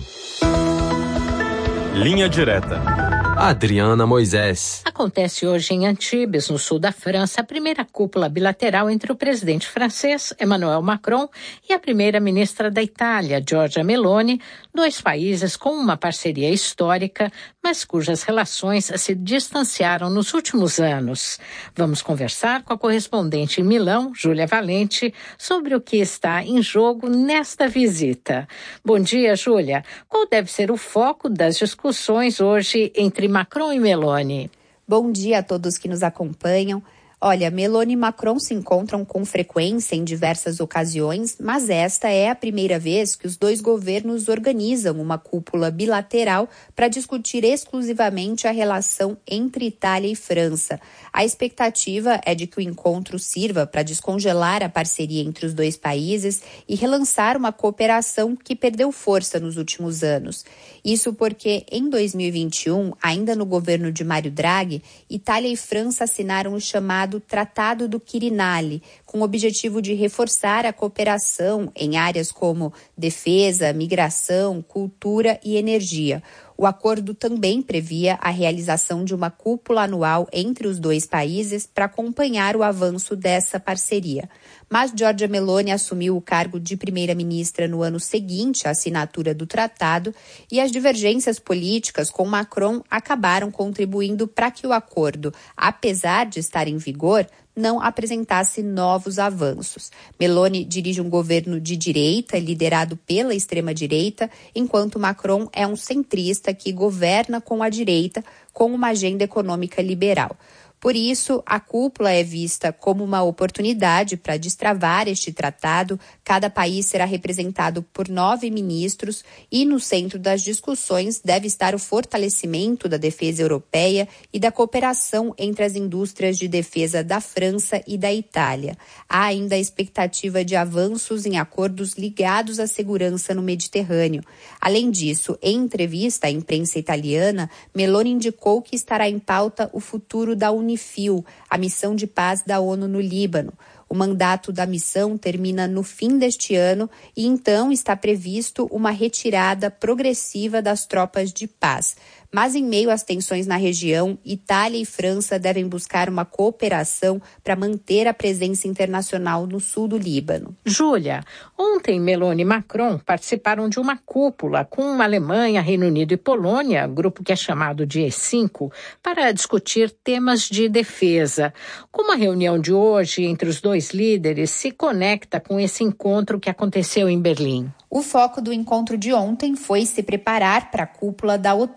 Linha Direta. Adriana Moisés. Acontece hoje em Antibes, no sul da França, a primeira cúpula bilateral entre o presidente francês, Emmanuel Macron, e a primeira-ministra da Itália, Giorgia Meloni, dois países com uma parceria histórica, mas cujas relações se distanciaram nos últimos anos. Vamos conversar com a correspondente em Milão, Júlia Valente, sobre o que está em jogo nesta visita. Bom dia, Júlia. Qual deve ser o foco das discussões hoje entre Macron e Meloni? Bom dia a todos que nos acompanham. Olha, Meloni e Macron se encontram com frequência em diversas ocasiões, mas esta é a primeira vez que os dois governos organizam uma cúpula bilateral para discutir exclusivamente a relação entre Itália e França. A expectativa é de que o encontro sirva para descongelar a parceria entre os dois países e relançar uma cooperação que perdeu força nos últimos anos. Isso porque, em 2021, ainda no governo de Mário Draghi, Itália e França assinaram o chamado Tratado do Quirinale, com o objetivo de reforçar a cooperação em áreas como defesa, migração, cultura e energia. O acordo também previa a realização de uma cúpula anual entre os dois países para acompanhar o avanço dessa parceria. Mas Giorgia Meloni assumiu o cargo de primeira-ministra no ano seguinte à assinatura do tratado e as divergências políticas com Macron acabaram contribuindo para que o acordo, apesar de estar em vigor, não apresentasse novos avanços. Meloni dirige um governo de direita, liderado pela extrema-direita, enquanto Macron é um centrista que governa com a direita, com uma agenda econômica liberal. Por isso, a cúpula é vista como uma oportunidade para destravar este tratado. Cada país será representado por 9 ministros e no centro das discussões deve estar o fortalecimento da defesa europeia e da cooperação entre as indústrias de defesa da França e da Itália. Há ainda a expectativa de avanços em acordos ligados à segurança no Mediterrâneo. Além disso, em entrevista à imprensa italiana, Meloni indicou que estará em pauta o futuro da UNIFIL, a missão de paz da ONU no Líbano. O mandato da missão termina no fim deste ano e então está previsto uma retirada progressiva das tropas de paz. Mas em meio às tensões na região, Itália e França devem buscar uma cooperação para manter a presença internacional no sul do Líbano. Júlia, ontem Meloni e Macron participaram de uma cúpula com Alemanha, Reino Unido e Polônia, grupo que é chamado de E5, para discutir temas de defesa. Como a reunião de hoje entre os dois líderes se conecta com esse encontro que aconteceu em Berlim? O foco do encontro de ontem foi se preparar para a cúpula da OTAN, que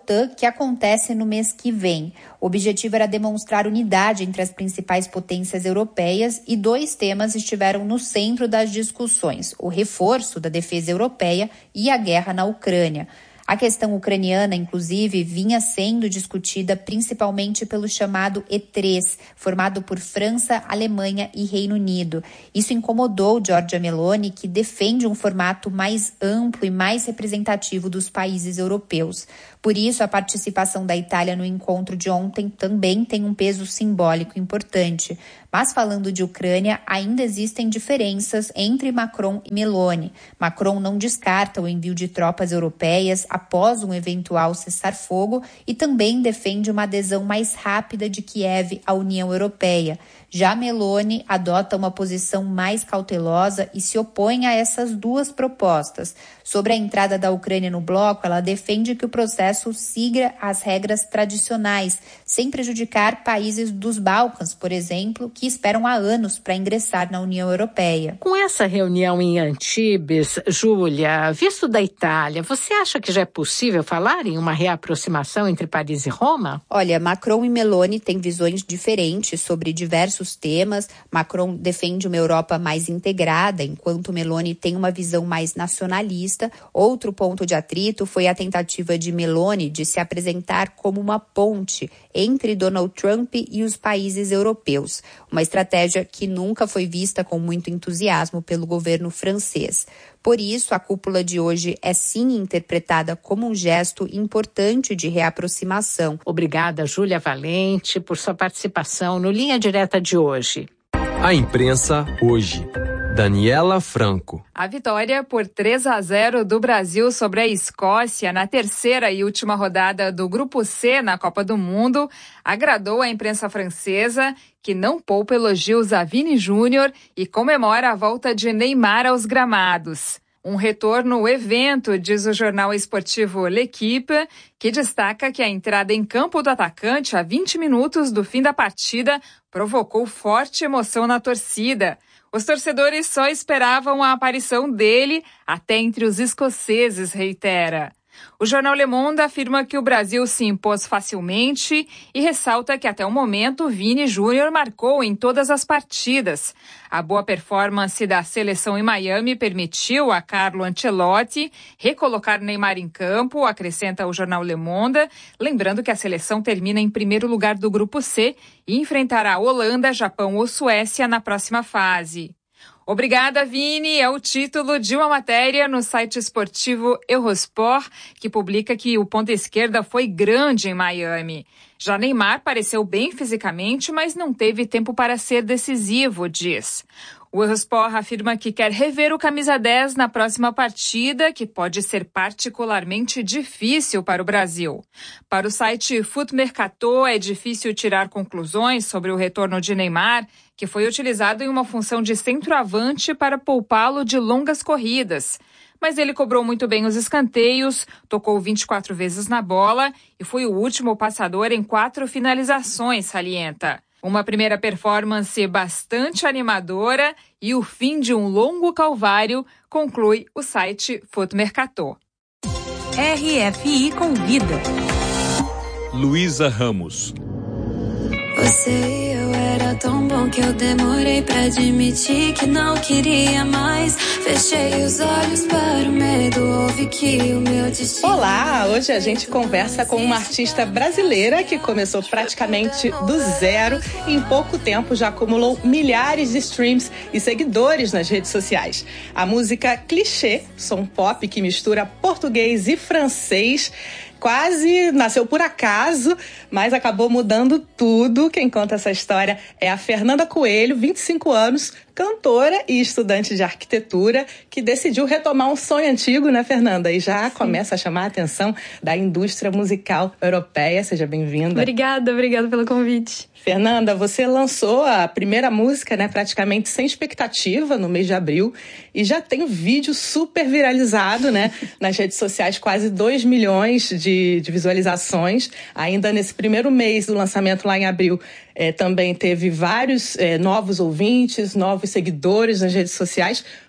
acontece no mês que vem. O objetivo era demonstrar unidade entre as principais potências europeias e 2 temas estiveram no centro das discussões: o reforço da defesa europeia e a guerra na Ucrânia. A questão ucraniana, inclusive, vinha sendo discutida principalmente pelo chamado E3, formado por França, Alemanha e Reino Unido. Isso incomodou Giorgia Meloni, que defende um formato mais amplo e mais representativo dos países europeus. Por isso, a participação da Itália no encontro de ontem também tem um peso simbólico importante. Mas falando de Ucrânia, ainda existem diferenças entre Macron e Meloni. Macron não descarta o envio de tropas europeias após um eventual cessar-fogo e também defende uma adesão mais rápida de Kiev à União Europeia. Já Meloni adota uma posição mais cautelosa e se opõe a essas 2 propostas. Sobre a entrada da Ucrânia no bloco, ela defende que o processo siga as regras tradicionais, sem prejudicar países dos Balcãs, por exemplo, que esperam há anos para ingressar na União Europeia. Com essa reunião em Antibes, Júlia, visto da Itália, você acha que já é possível falar em uma reaproximação entre Paris e Roma? Olha, Macron e Meloni têm visões diferentes sobre diversos temas. Macron defende uma Europa mais integrada, enquanto Meloni tem uma visão mais nacionalista. Outro ponto de atrito foi a tentativa de Meloni de se apresentar como uma ponte entre Donald Trump e os países europeus, uma estratégia que nunca foi vista com muito entusiasmo pelo governo francês. Por isso, a cúpula de hoje é sim interpretada como um gesto importante de reaproximação. Obrigada, Júlia Valente, por sua participação no Linha Direta de hoje. A imprensa hoje. Daniela Franco. A vitória por 3-0 do Brasil sobre a Escócia na terceira e última rodada do Grupo C na Copa do Mundo agradou a imprensa francesa, que não poupa elogios a Vini Júnior e comemora a volta de Neymar aos gramados. Um retorno evento, diz o jornal esportivo L'Équipe, que destaca que a entrada em campo do atacante a 20 minutos do fim da partida provocou forte emoção na torcida. Os torcedores só esperavam a aparição dele até entre os escoceses, reitera. O jornal Le Monde afirma que o Brasil se impôs facilmente e ressalta que até o momento Vini Júnior marcou em todas as partidas. A boa performance da seleção em Miami permitiu a Carlo Ancelotti recolocar Neymar em campo, acrescenta o jornal Le Monde, lembrando que a seleção termina em primeiro lugar do Grupo C e enfrentará Holanda, Japão ou Suécia na próxima fase. Obrigada, Vini, é o título de uma matéria no site esportivo Eurosport, que publica que o ponta esquerda foi grande em Miami. Já Neymar pareceu bem fisicamente, mas não teve tempo para ser decisivo, diz. O Eurosport afirma que quer rever o camisa 10 na próxima partida, que pode ser particularmente difícil para o Brasil. Para o site Foot Mercato, é difícil tirar conclusões sobre o retorno de Neymar, que foi utilizado em uma função de centroavante para poupá-lo de longas corridas. Mas ele cobrou muito bem os escanteios, tocou 24 vezes na bola e foi o último passador em 4 finalizações, salienta. Uma primeira performance bastante animadora e o fim de um longo calvário, conclui o site Foot Mercato. RFI Convida. Luísa Ramos. Você e eu era tão bom que eu demorei pra admitir que não queria mais. Fechei os olhos para o medo, ouvi que o meu destino... Olá, hoje a gente conversa com uma artista brasileira que começou praticamente do zero e em pouco tempo já acumulou milhares de streams e seguidores nas redes sociais. A música Clichê, som pop que mistura português e francês, quase nasceu por acaso, mas acabou mudando tudo. Quem conta essa história é a Fernanda Coelho, 25 anos, cantora e estudante de arquitetura, que decidiu retomar um sonho antigo, né, Fernanda? E já começa a chamar a atenção da indústria musical europeia. Seja bem-vinda. Obrigada pelo convite. Fernanda, você lançou a primeira música, né, praticamente sem expectativa, no mês de abril, e já tem um vídeo super viralizado, né, nas redes sociais, quase 2 milhões de visualizações. Ainda nesse primeiro mês do lançamento, lá em abril, também teve vários novos ouvintes, novos seguidores nas redes sociais.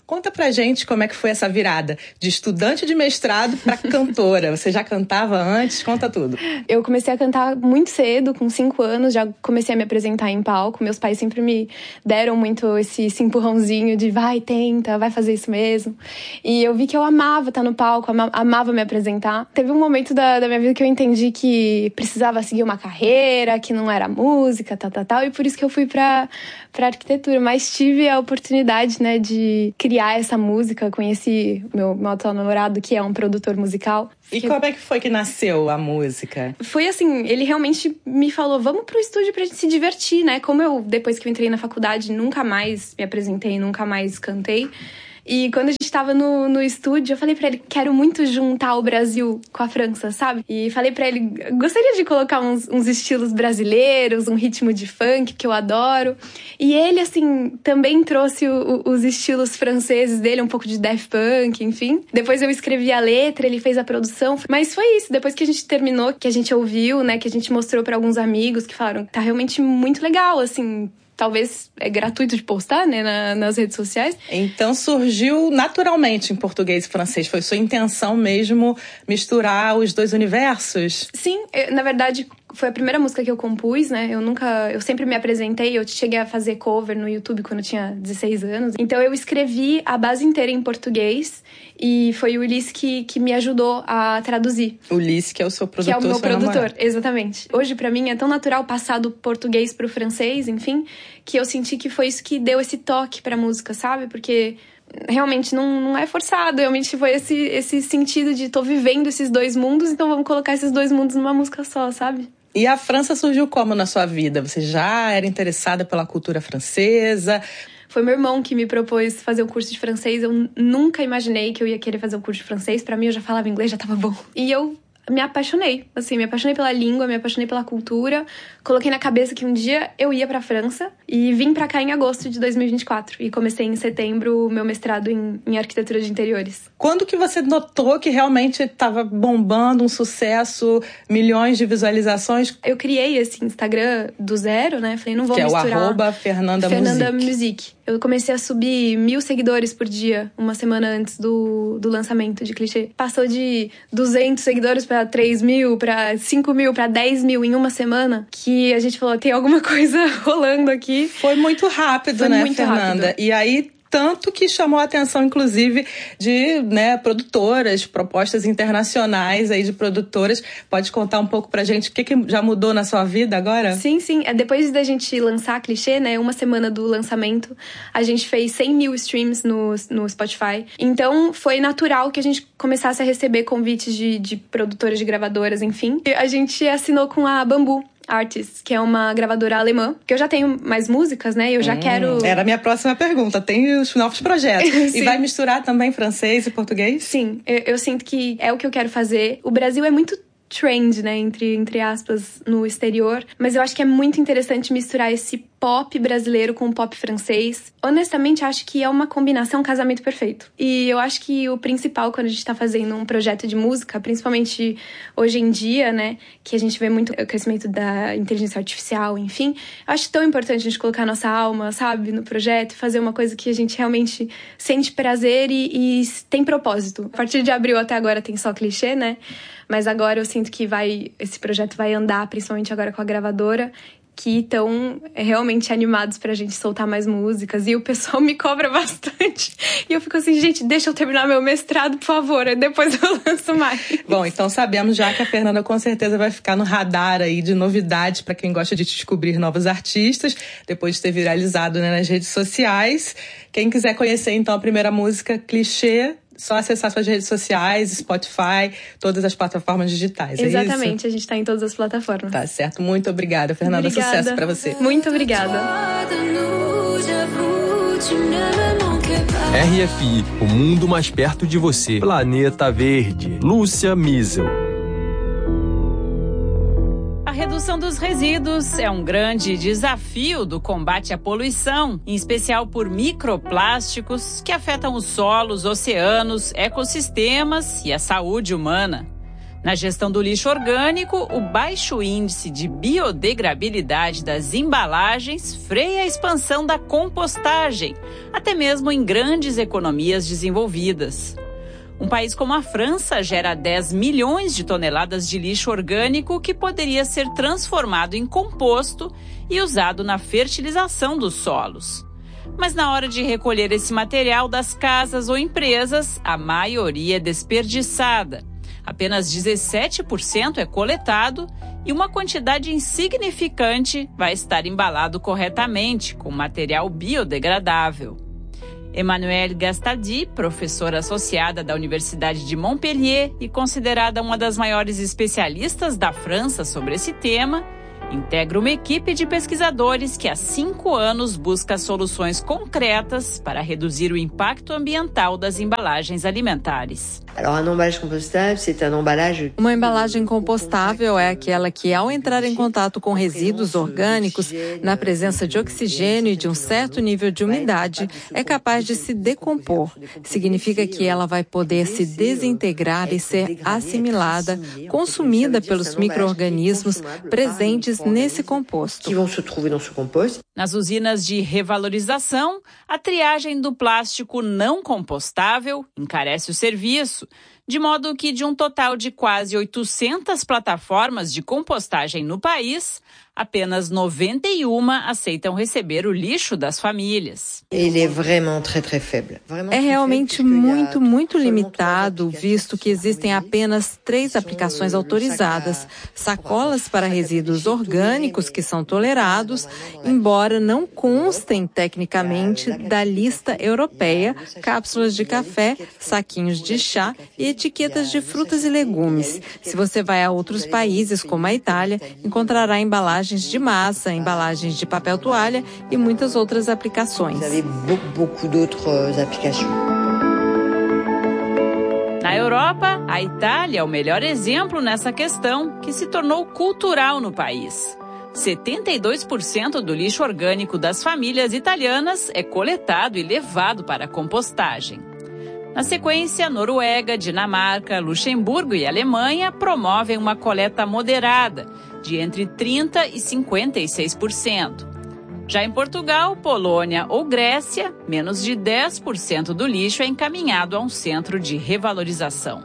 Conta pra gente como é que foi essa virada de estudante de mestrado para cantora. Você já cantava antes? Conta tudo. Eu comecei a cantar muito cedo, com 5 anos, já comecei a me apresentar em palco. Meus pais sempre me deram muito esse empurrãozinho de vai, tenta, vai fazer isso mesmo. E eu vi que eu amava estar no palco, amava me apresentar. Teve um momento da minha vida que eu entendi que precisava seguir uma carreira, que não era música, tal, e por isso que eu fui pra arquitetura. Mas tive a oportunidade, né, de criar essa música, conheci meu atual namorado, que é um produtor musical. E como é que foi que nasceu a música? Foi assim, ele realmente me falou, vamos pro estúdio pra gente se divertir, né? Como eu, depois que eu entrei na faculdade, nunca mais me apresentei, nunca mais cantei. E quando a gente tava no estúdio, eu falei pra ele, quero muito juntar o Brasil com a França, sabe? E falei pra ele, gostaria de colocar uns estilos brasileiros, um ritmo de funk, que eu adoro. E ele, assim, também trouxe os estilos franceses dele, um pouco de Daft Punk, enfim. Depois eu escrevi a letra, ele fez a produção. Mas foi isso, depois que a gente terminou, que a gente ouviu, né, que a gente mostrou pra alguns amigos, que falaram, tá realmente muito legal, assim... Talvez é gratuito de postar, né, nas redes sociais. Então surgiu naturalmente em português e francês. Foi sua intenção mesmo misturar os dois universos? Sim, na verdade... Foi a primeira música que eu compus, né? Eu sempre me apresentei, eu cheguei a fazer cover no YouTube quando eu tinha 16 anos. Então eu escrevi a base inteira em português e foi o Ulisses que me ajudou a traduzir. O Ulisses, que é o seu produtor. Que é o meu produtor, exatamente. Hoje, pra mim, é tão natural passar do português pro francês, enfim, que eu senti que foi isso que deu esse toque pra música, sabe? Porque... realmente não é forçado, realmente foi esse sentido de tô vivendo esses dois mundos, então vamos colocar esses dois mundos numa música só, sabe? E a França surgiu como na sua vida? Você já era interessada pela cultura francesa? Foi meu irmão que me propôs fazer um curso de francês, eu nunca imaginei que eu ia querer fazer um curso de francês, pra mim eu já falava inglês, já tava bom. E eu me apaixonei, assim, me apaixonei pela língua, me apaixonei pela cultura. Coloquei na cabeça que um dia eu ia pra França e vim pra cá em agosto de 2024. E comecei em setembro o meu mestrado em arquitetura de interiores. Quando que você notou que realmente estava bombando, um sucesso, milhões de visualizações? Eu criei esse Instagram do zero, né? Falei, não vou que misturar. Que é o @Fernanda Music. Eu comecei a subir 1.000 seguidores por dia, uma semana antes do lançamento de Clichê. Passou de 200 seguidores pra 3.000, pra 5.000, pra 10.000 em uma semana, que a gente falou, tem alguma coisa rolando aqui. Foi muito rápido, Foi né, muito Fernanda? rápido. E aí... tanto que chamou a atenção, inclusive, de produtoras, propostas internacionais aí de produtoras. Pode contar um pouco pra gente o que já mudou na sua vida agora? Sim. Depois da gente lançar a Clichê, né, uma semana do lançamento, a gente fez 100.000 streams no Spotify. Então, foi natural que a gente começasse a receber convites de produtoras, de gravadoras, enfim. E a gente assinou com a Bamboo Artists, que é uma gravadora alemã, que eu já tenho mais músicas, né? E eu já quero... Era a minha próxima pergunta. Tem os novos projetos. E vai misturar também francês e português? Sim. Eu sinto que é o que eu quero fazer. O Brasil é muito trend, né? Entre aspas, no exterior. Mas eu acho que é muito interessante misturar esse pop brasileiro com o pop francês. Honestamente, acho que é uma combinação, um casamento perfeito. E eu acho que o principal quando a gente tá fazendo um projeto de música, principalmente hoje em dia, né, que a gente vê muito o crescimento da inteligência artificial, enfim, eu acho tão importante a gente colocar a nossa alma, sabe, no projeto, fazer uma coisa que a gente realmente sente prazer e tem propósito. A partir de abril até agora tem só Clichê, né? Mas agora eu sinto que esse projeto vai andar, principalmente agora com a gravadora, que estão realmente animados pra gente soltar mais músicas. E o pessoal me cobra bastante. E eu fico assim, gente, deixa eu terminar meu mestrado, por favor. Aí depois eu lanço mais. Bom, então sabemos já que a Fernanda com certeza vai ficar no radar aí de novidades pra quem gosta de descobrir novos artistas, depois de ter viralizado, né, nas redes sociais. Quem quiser conhecer, então, a primeira música, Clichê, só acessar suas redes sociais, Spotify, todas as plataformas digitais. Exatamente, é isso? A gente tá em todas as plataformas. Tá certo. Muito obrigada, Fernanda. Obrigada. Sucesso pra você. Muito obrigada. RFI, o mundo mais perto de você. Planeta Verde. Lúcia Miesel. A redução dos resíduos é um grande desafio do combate à poluição, em especial por microplásticos que afetam os solos, oceanos, ecossistemas e a saúde humana. Na gestão do lixo orgânico, o baixo índice de biodegradabilidade das embalagens freia a expansão da compostagem, até mesmo em grandes economias desenvolvidas. Um país como a França gera 10 milhões de toneladas de lixo orgânico que poderia ser transformado em composto e usado na fertilização dos solos. Mas na hora de recolher esse material das casas ou empresas, a maioria é desperdiçada. Apenas 17% é coletado e uma quantidade insignificante vai estar embalado corretamente com material biodegradável. Emmanuelle Gastaldi, professora associada da Universidade de Montpellier e considerada uma das maiores especialistas da França sobre esse tema, integra uma equipe de pesquisadores que há 5 anos busca soluções concretas para reduzir o impacto ambiental das embalagens alimentares. Uma embalagem compostável é aquela que, ao entrar em contato com resíduos orgânicos, na presença de oxigênio e de um certo nível de umidade, é capaz de se decompor. Significa que ela vai poder se desintegrar e ser assimilada, consumida pelos micro-organismos presentes nesse composto. Nas usinas de revalorização, a triagem do plástico não compostável encarece o serviço, de modo que de um total de quase 800 plataformas de compostagem no país, apenas 91 aceitam receber o lixo das famílias. É realmente muito limitado, visto que existem apenas 3 aplicações autorizadas. Sacolas para resíduos orgânicos que são tolerados, embora não constem tecnicamente da lista europeia, cápsulas de café, saquinhos de chá e etiquetas de frutas e legumes. Se você vai a outros países, como a Itália, encontrará embalagens de massa, embalagens de papel toalha e muitas outras aplicações. Na Europa, a Itália é o melhor exemplo nessa questão, que se tornou cultural no país. 72% do lixo orgânico das famílias italianas é coletado e levado para a compostagem. Na sequência, Noruega, Dinamarca, Luxemburgo e Alemanha promovem uma coleta moderada, de entre 30% e 56%. Já em Portugal, Polônia ou Grécia, menos de 10% do lixo é encaminhado a um centro de revalorização.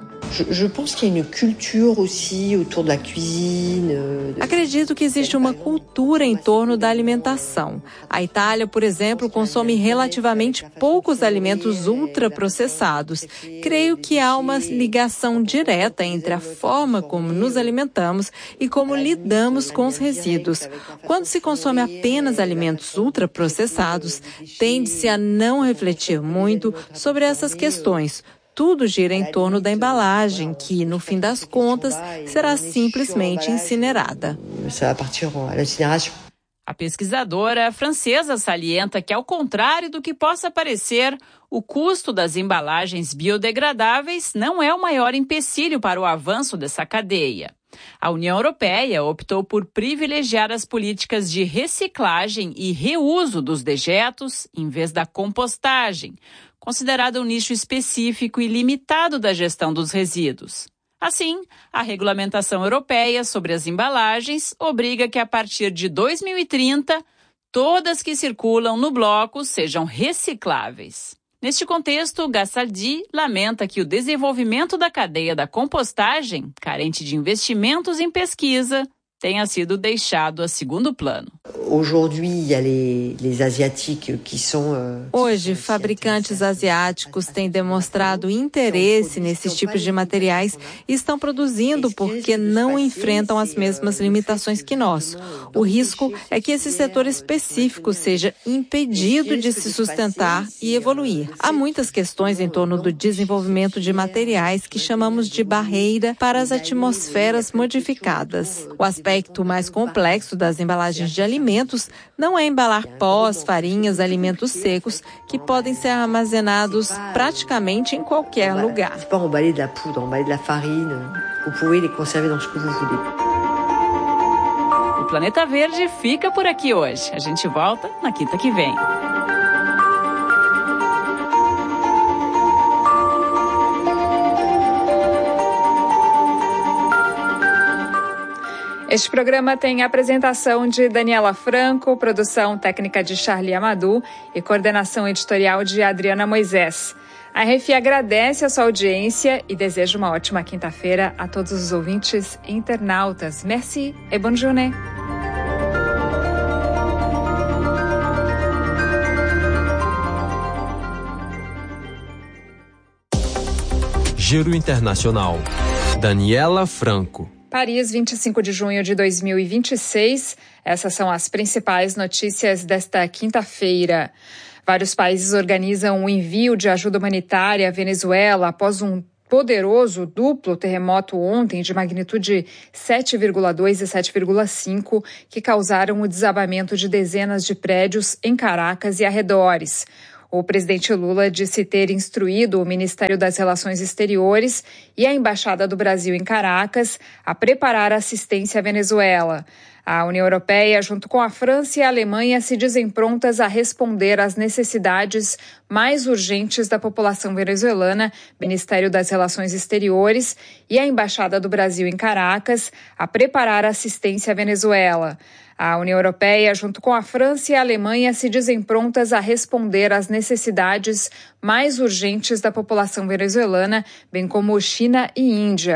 Acredito que existe uma cultura em torno da alimentação. A Itália, por exemplo, consome relativamente poucos alimentos ultraprocessados. Creio que há uma ligação direta entre a forma como nos alimentamos e como lidamos com os resíduos. Quando se consome apenas alimentos ultraprocessados, tende-se a não refletir muito sobre essas questões. Tudo gira em torno da embalagem, que, no fim das contas, será simplesmente incinerada. A pesquisadora francesa salienta que, ao contrário do que possa parecer, o custo das embalagens biodegradáveis não é o maior empecilho para o avanço dessa cadeia. A União Europeia optou por privilegiar as políticas de reciclagem e reuso dos dejetos em vez da compostagem, considerada um nicho específico e limitado da gestão dos resíduos. Assim, a regulamentação europeia sobre as embalagens obriga que, a partir de 2030, todas que circulam no bloco sejam recicláveis. Neste contexto, Gastaldi lamenta que o desenvolvimento da cadeia da compostagem, carente de investimentos em pesquisa, tenha sido deixado a segundo plano. Hoje, fabricantes asiáticos têm demonstrado interesse nesses tipos de materiais e estão produzindo porque não enfrentam as mesmas limitações que nós. O risco é que esse setor específico seja impedido de se sustentar e evoluir. Há muitas questões em torno do desenvolvimento de materiais que chamamos de barreira para as atmosferas modificadas. O aspecto mais complexo das embalagens de alimentos não é embalar pós, farinhas, alimentos secos que podem ser armazenados praticamente em qualquer lugar. O Planeta Verde fica por aqui hoje. A gente volta na quinta que vem. Este programa tem apresentação de Daniela Franco, produção técnica de Charlie Amadou e coordenação editorial de Adriana Moisés. A RFI agradece a sua audiência e deseja uma ótima quinta-feira a todos os ouvintes e internautas. Merci et bonne journée. Giro Internacional. Daniela Franco. Paris, 25 de junho de 2026. Essas são as principais notícias desta quinta-feira. Vários países organizam o envio de ajuda humanitária à Venezuela após um poderoso duplo terremoto ontem de magnitude 7,2 e 7,5 que causaram o desabamento de dezenas de prédios em Caracas e arredores. O presidente Lula disse ter instruído o Ministério das Relações Exteriores e a Embaixada do Brasil em Caracas a preparar assistência à Venezuela. A União Europeia, junto com a França e a Alemanha, se dizem prontas a responder às necessidades mais urgentes da população venezuelana, Ministério das Relações Exteriores e a Embaixada do Brasil em Caracas a preparar assistência à Venezuela. A União Europeia, junto com a França e a Alemanha, se dizem prontas a responder às necessidades mais urgentes da população venezuelana, bem como China e Índia.